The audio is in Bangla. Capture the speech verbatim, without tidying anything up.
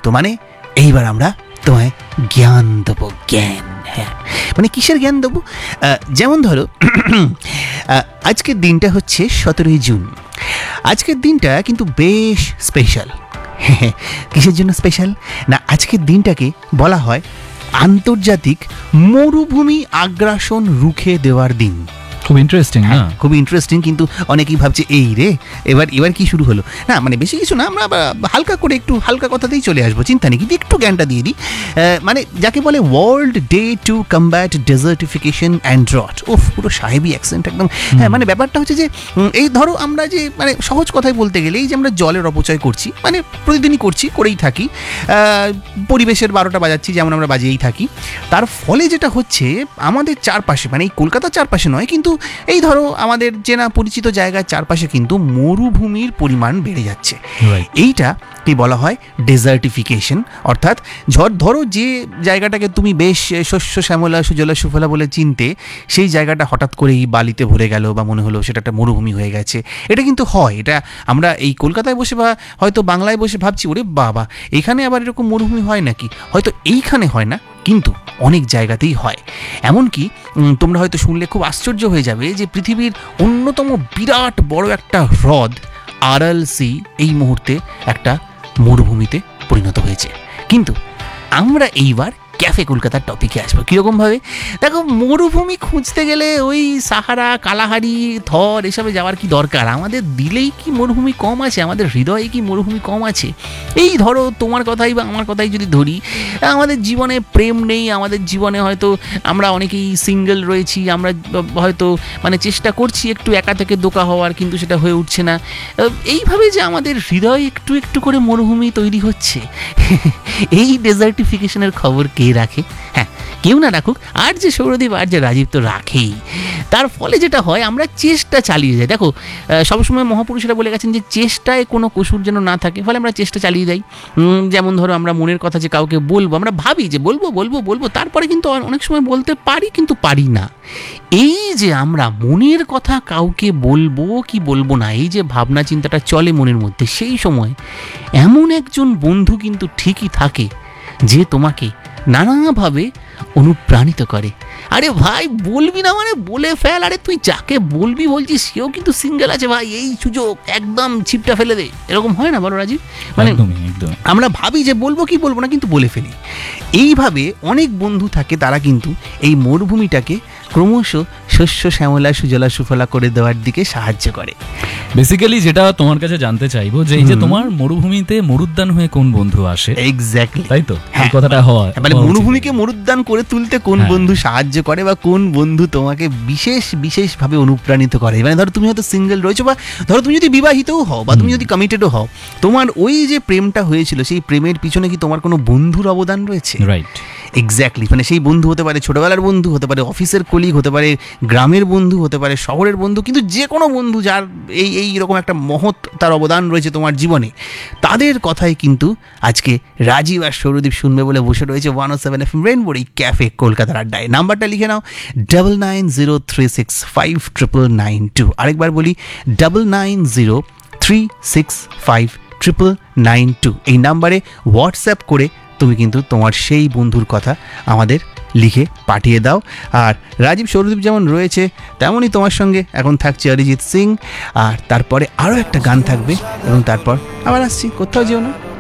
মুহূর্ত, মানে এইবার আমরা তোমায় জ্ঞান দেবো, জ্ঞান। হ্যাঁ, মানে কিসের জ্ঞান দেবো? যেমন ধরো আজকের দিনটা হচ্ছে সতেরোই জুন। আজকের দিনটা কিন্তু বেশ স্পেশাল। কিসের জন্য স্পেশাল না, আজকের দিনটাকে বলা হয় আন্তর্জাতিক মরুভূমি আগ্রাসন রুখে দেওয়ার দিন। খুব ইন্টারেস্টিং না? খুব ইন্টারেস্টিং, কিন্তু অনেকেই ভাবছে এই রে এবার এবার কি শুরু হলো। না মানে বেশি কিছু না, আমরা হালকা করে একটু হালকা কথাতেই চলে আসবো, চিন্তা নেই, কিন্তু একটু জ্ঞানটা দিয়ে দিই। মানে যাকে বলে world day to combat ডেজার্টিফিকেশন and drought. ওফ, পুরো সাহেবি অ্যাকসেন্ট একদম। হ্যাঁ, মানে ব্যাপারটা হচ্ছে যে এই ধরো আমরা যে মানে সহজ কথায় বলতে গেলে এই যে আমরা জলের অপচয় করছি, মানে প্রতিদিনই করছি, করেই থাকি, পরিবেশের বারোটা বাজাচ্ছি যেমন আমরা বাজিয়েই থাকি। তার ফলে যেটা হচ্ছে আমাদের চারপাশে, মানে এই কলকাতার চারপাশে নয়, কিন্তু এই ধরো আমাদের চেনা পরিচিত জায়গার চারপাশে কিন্তু মরুভূমির পরিমাণ বেড়ে যাচ্ছে। এইটা কি বলা হয় ডেজার্টিফিকেশন। অর্থাৎ ঝড় ধরো যে জায়গাটাকে তুমি বেশ শস্য শ্যামলা সুজলা সুফলা বলে চিনতে, সেই জায়গাটা হঠাৎ করেই বালিতে ভরে গেল বা মনে হলো সেটা একটা মরুভূমি হয়ে গেছে। এটা কিন্তু হয়, এটা আমরা এই কলকাতায় বসে বা হয়তো বাংলায় বসে ভাবছি ওরে বাবা এখানে আবার এরকম মরুভূমি হয় নাকি। হয়তো এইখানে হয় না, কিন্তু অনেক জায়গাতেই হয়। এমনকি তোমরা হয়তো শুনলে খুব আশ্চর্য হয়ে যাবে যে পৃথিবীর অন্যতম বিরাট বড় একটা হ্রদ আরাল সি এই মুহূর্তে একটা মরুভূমিতে পরিণত হয়েছে। কিন্তু আমরা এইবার ক্যাফে কলকাতার টপিকে আসবো। কীরকমভাবে? দেখো, মরুভূমি খুঁজতে গেলে ওই সাহারা, কালাহারি, থর এসবে যাওয়ার কি দরকার? আমাদের দিলেই কি মরুভূমি কম আছে? আমাদের হৃদয়ে কি মরুভূমি কম আছে? এই ধরো তোমার কথাই বা আমার কথাই যদি ধরি, আমাদের জীবনে প্রেম নেই, আমাদের জীবনে হয়তো আমরা অনেকেই সিঙ্গেল রয়েছি, আমরা হয়তো মানে চেষ্টা করছি একটু একা থেকে দোকা হওয়ার, কিন্তু সেটা হয়ে উঠছে না। এইভাবে যে আমাদের হৃদয় একটু একটু করে মরুভূমি তৈরি হচ্ছে, এই ডেজার্টিফিকেশনের খবর কে রাখে? হ্যাঁ, কেউ না রাখুক, আর যে সৌরদীপ আর যে রাজীব তো রাখেই। তার ফলে যেটা হয় আমরা চেষ্টা চালিয়ে যাই। দেখো, সবসময় মহাপুরুষেরা বলে গেছেন যে চেষ্টায় কোনো কসুর যেন না থাকে, ফলে আমরা চেষ্টা চালিয়ে যাই। যেমন ধরো আমরা মনের কথা যে কাউকে বলবো, আমরা ভাবি যে বলবো বলবো বলবো, তারপরে কিন্তু অনেক সময় বলতে পারি কিন্তু পারি না। এই যে আমরা মনের কথা কাউকে বলবো কি বলবো না, এই যে ভাবনা চিন্তাটা চলে মনের মধ্যে, সেই সময় এমন একজন বন্ধু কিন্তু ঠিকই থাকে যে তোমাকে নানাভাবে অনুপ্রাণিত করে। আরে ভাই বলবি না মানে বলে ফেল, আরে তুই যাকে বলবি বলছিস সেও কিন্তু সিঙ্গেল আছে ভাই, এই সুযোগ একদম ছিপটা ফেলে দে। এরকম হয় না বলো রাজীব? মানে আমরা ভাবি যে বলবো কি বলবো না, কিন্তু বলে ফেলি। এইভাবে অনেক বন্ধু থাকে, তারা কিন্তু এই মরুভূমিটাকে ক্রমশ শস্য শ্যামলা সুজলা সুফলা করে দেওয়ার দিকে সাহায্য করে। বেসিক্যালি যেটা তোমার কাছে জানতে চাইবো যে এই যে তোমার মরুভূমিতে মরুদ্যান হয়ে কোন বন্ধু আসে? এক্স্যাক্টলি, তাই তো এই কথাটা হয়, মানে মরুভূমিকে মরুদ্যান করে তুলতে কোন বন্ধু সাহায্য করে বা কোন বন্ধু তোমাকে বিশেষ বিশেষভাবে অনুপ্রাণিত করে। মানে ধরো তুমি হয়তো সিঙ্গেল রয়েছো, বা ধরো তুমি যদি বিবাহিতও হও বা তুমি যদি কমিটেডও হও, তোমার ওই যে প্রেমটা হয়েছিল সেই প্রেমের পিছনে কি তোমার কোনো বন্ধুর অবদান রয়েছে? Right, exactly. মানে সেই বন্ধু হতে পারে ছোটবেলার বন্ধু, হতে পারে অফিসের কলিগ, হতে পারে গ্রামের বন্ধু, হতে পারে শহরের বন্ধু, কিন্তু যে কোনো বন্ধু যার এই এই রকম একটা মহৎ তার অবদান রয়েছে তোমার জীবনে, তাদের কথাই কিন্তু আজকে রাজীব আর সৌরদীপ শুনবে বলে বসে রয়েছে ওয়ান ও সেভেন এফ এম রেইনবোর এই ক্যাফে কলকাতার আড্ডায়। নাম্বারটা লিখে নাও double nine zero three six five triple nine two. আরেকবার বলি double nine zero three six five triple nine two. এই নাম্বারে হোয়াটসঅ্যাপ করে তুমি কিন্তু তোমার সেই বন্ধুর কথা আমাদের লিখে পাঠিয়ে দাও। আর রাজীব সৌরদীপ যেমন রয়েছে তেমনই তোমার সঙ্গে এখন থাকছে অরিজিৎ সিং, আর তারপরে আরও একটা গান থাকবে এবং তারপর আবার আসছি, কোথাও যেও না।